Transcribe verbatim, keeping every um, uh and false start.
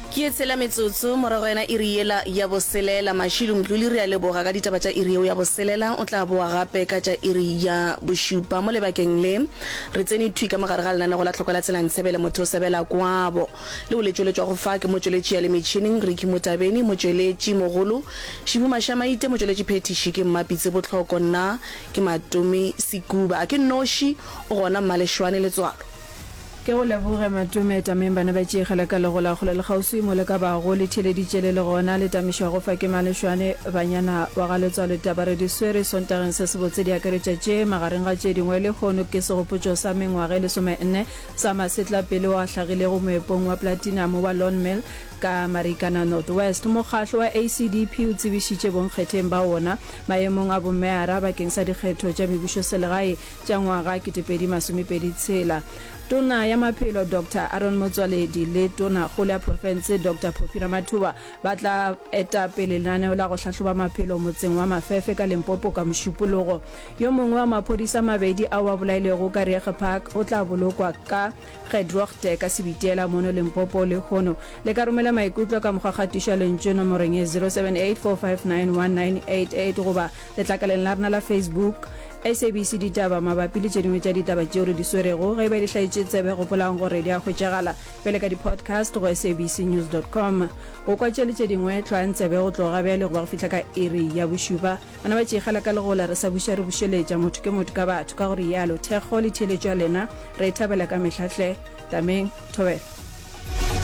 Ke etsela metsotso morago ena e riela ya boselela mashilong tluli re a leboga ka ditaba tša iri ya boselela o tla boa gape ka tša iri ya bošupa mo lebakeng le re tsene thwi ka mogare ga lenane go la tlhokela tselang tshebele motho sebela kwabo le o letšweletšwa go fa ke motsweletši ya le metšhineng re ke motabeni motsweletši mogolo Shibu Mashamaite motsweletši phetiši ke mmapitse botlhoko nna ke Matome Sikuba ke noši o gona Mmaleshwane le Tswalo ke go leboge Matome tameng bana ba tšegela ka lego la kgole le gausi mo le ka bago le theleditšele le gona le tamišwa go fa ke Mmaleshwane banyana wa ga Letswalo tabare di swere sontageng se se botse di akaretša tše magareng ga tše dingwe le kgono ke segopotšo sa mengwaga le somenne sa masetla pele wa hlagilego moepong wa platinum wa Lawn Mill ka Marikana Northwest mokgatlo wa A C D P o tsebišitše bonkgetheng ba wona maemong a bomeara bakeng sa dikgetho tša mebušo selegae tša ngwaga ke pedi masomepedi tshela tona ya maphelo Doctor Aaron Motswaledi le tona kgolo ya profense Doctor Phophi Ramathuba ba tla eta pele lenaneo la go hlahloba maphelo motseng wa Mafefe ka Limpopo ka mošupologo yo mongwe wa maphodisa mabedi a wa bolailego ka Riege Park o tla bolokwa ka Gedrochte ka Sebitiela mono Limpopo le kgono le ka romela maikutlo ka mogagatišwa lentšwe nomorong ye zero seven eight four five nine one nine eight eight goba letlakaleng la rena la Facebook S A B C ditaba mabapi le tše dingwe tša ditaba tšeo re di swerego ge ba di hlaetše tsebe gopolang gore di a hwetšagala pele ka di-podcast go s a b c news dot com go kwa tše le tše dingwe tlhoang tsebe go tloga bjale go ba go fihla ka iri ya bošupa bana ba tšegela ka legola re sa buša re bušeletša motho ke motho ka batho ka gore yalo thekgo le theletšwa lena re e thabela ka mehlahle tameng thobela